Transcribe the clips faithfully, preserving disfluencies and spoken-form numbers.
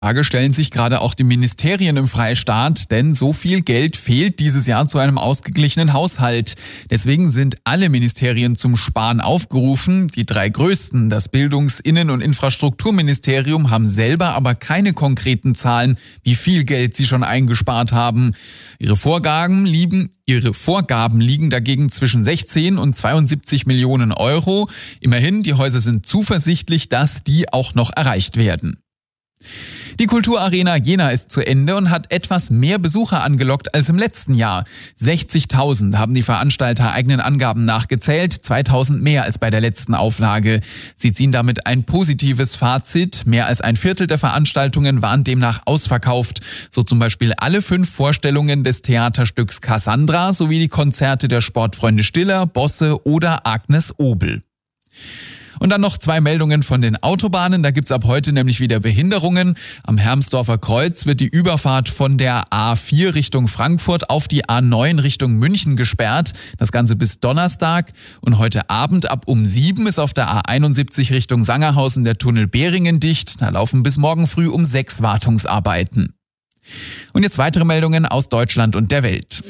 Frage stellen sich gerade auch die Ministerien im Freistaat, denn so viel Geld fehlt dieses Jahr zu einem ausgeglichenen Haushalt. Deswegen sind alle Ministerien zum Sparen aufgerufen. Die drei größten, das Bildungs-, Innen- und Infrastrukturministerium, haben selber aber keine konkreten Zahlen, wie viel Geld sie schon eingespart haben. Ihre Vorgaben liegen, ihre Vorgaben liegen dagegen zwischen sechzehn und zweiundsiebzig Millionen Euro. Immerhin, die Häuser sind zuversichtlich, dass die auch noch erreicht werden. Die Kulturarena Jena ist zu Ende und hat etwas mehr Besucher angelockt als im letzten Jahr. sechzigtausend haben die Veranstalter eigenen Angaben nachgezählt, zweitausend mehr als bei der letzten Auflage. Sie ziehen damit ein positives Fazit. Mehr als ein Viertel der Veranstaltungen waren demnach ausverkauft. So zum Beispiel alle fünf Vorstellungen des Theaterstücks Cassandra sowie die Konzerte der Sportfreunde Stiller, Bosse oder Agnes Obel. Und dann noch zwei Meldungen von den Autobahnen. Da gibt's ab heute nämlich wieder Behinderungen. Am Hermsdorfer Kreuz wird die Überfahrt von der A vier Richtung Frankfurt auf die A neun Richtung München gesperrt. Das Ganze bis Donnerstag. Und heute Abend ab um sieben ist auf der A einundsiebzig Richtung Sangerhausen der Tunnel Behringen dicht. Da laufen bis morgen früh um sechs Wartungsarbeiten. Und jetzt weitere Meldungen aus Deutschland und der Welt.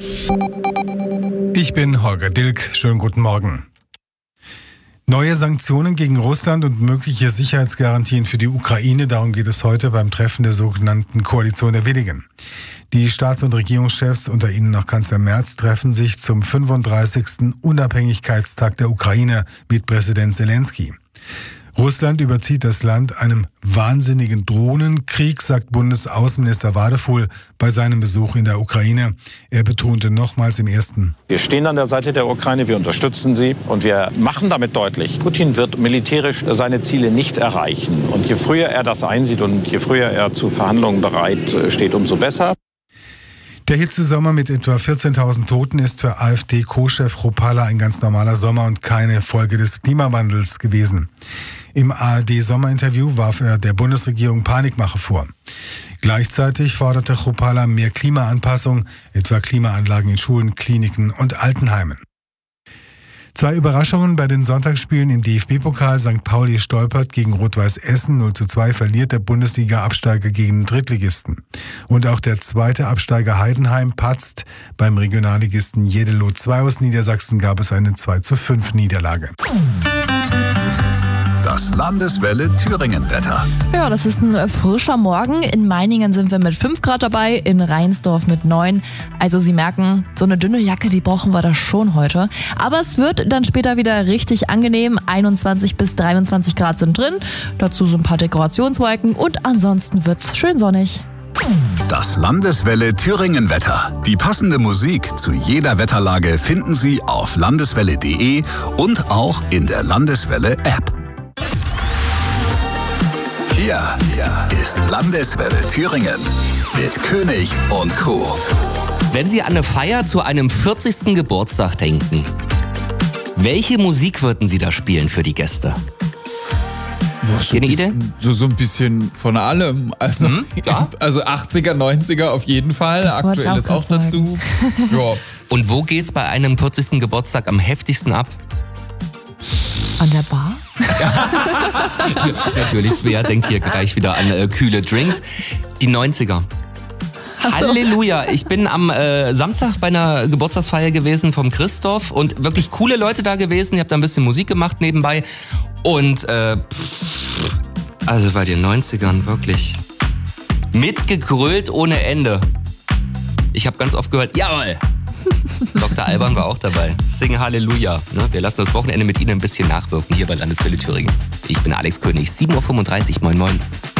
Ich bin Holger Dilk. Schönen guten Morgen. Neue Sanktionen gegen Russland und mögliche Sicherheitsgarantien für die Ukraine, darum geht es heute beim Treffen der sogenannten Koalition der Willigen. Die Staats- und Regierungschefs, unter ihnen auch Kanzler Merz, treffen sich zum fünfunddreißigsten Unabhängigkeitstag der Ukraine mit Präsident Zelensky. Russland überzieht das Land einem wahnsinnigen Drohnenkrieg, sagt Bundesaußenminister Wadefuhl bei seinem Besuch in der Ukraine. Er betonte nochmals im ersten: Wir stehen an der Seite der Ukraine, wir unterstützen sie und wir machen damit deutlich, Putin wird militärisch seine Ziele nicht erreichen. Und je früher er das einsieht und je früher er zu Verhandlungen bereit steht, umso besser. Der Hitzesommer mit etwa vierzehntausend Toten ist für AfD-Co-Chef Kropala ein ganz normaler Sommer und keine Folge des Klimawandels gewesen. Im A R D-Sommerinterview warf er der Bundesregierung Panikmache vor. Gleichzeitig forderte Kropala mehr Klimaanpassung, etwa Klimaanlagen in Schulen, Kliniken und Altenheimen. Zwei Überraschungen bei den Sonntagsspielen im D F B-Pokal. Sankt Pauli stolpert gegen Rot-Weiß Essen. null zu zwei verliert der Bundesliga-Absteiger gegen den Drittligisten. Und auch der zweite Absteiger Heidenheim patzt. Beim Regionalligisten Jeddelo zwei aus Niedersachsen gab es eine zwei zu fünf Niederlage. Das Landeswelle Thüringen-Wetter. Ja, das ist ein frischer Morgen. In Meiningen sind wir mit fünf Grad dabei, in Reinsdorf mit neun. Also Sie merken, so eine dünne Jacke, die brauchen wir da schon heute. Aber es wird dann später wieder richtig angenehm. einundzwanzig bis dreiundzwanzig Grad sind drin. Dazu so ein paar Dekorationswolken und ansonsten wird's schön sonnig. Das Landeswelle Thüringen-Wetter. Die passende Musik zu jeder Wetterlage finden Sie auf landeswelle punkt de und auch in der Landeswelle-App. Hier ist Landeswelle Thüringen mit König und Co. Wenn Sie an eine Feier zu einem vierzigsten Geburtstag denken, welche Musik würden Sie da spielen für die Gäste? Boah, so, eine ein Idee? bisschen, so, so ein bisschen von allem. Also, hm, ja. also achtziger, neunziger auf jeden Fall. Das wollte ich Aktuelles auch, auch dazu. Ja. Und wo geht's bei einem vierzigsten Geburtstag am heftigsten ab? An der Bar? Natürlich, Svea denkt hier gleich wieder an äh, kühle Drinks. Die neunziger. Ach so. Halleluja! Ich bin am äh, Samstag bei einer Geburtstagsfeier gewesen vom Christoph und wirklich coole Leute da gewesen. Ich habe da ein bisschen Musik gemacht nebenbei. Und äh, pff, also bei den neunzigern wirklich mitgegrölt ohne Ende. Ich habe ganz oft gehört, jawohl! Doktor Alban war auch dabei. Sing Halleluja. Ne? Wir lassen das Wochenende mit Ihnen ein bisschen nachwirken hier bei Landeswelle Thüringen. Ich bin Alex König, sieben Uhr fünfunddreißig. Moin, moin.